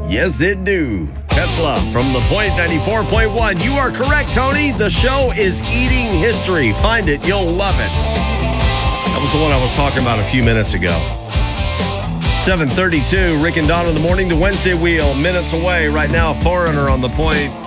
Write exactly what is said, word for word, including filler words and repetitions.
Yes, it do. Tesla from The Point ninety-four point one. You are correct, Tony. The show is Eating History. Find it. You'll love it. That was the one I was talking about a few minutes ago. seven thirty-two, Rick and Dawn in the morning. The Wednesday Wheel, minutes away. Right now, Foreigner on The Point.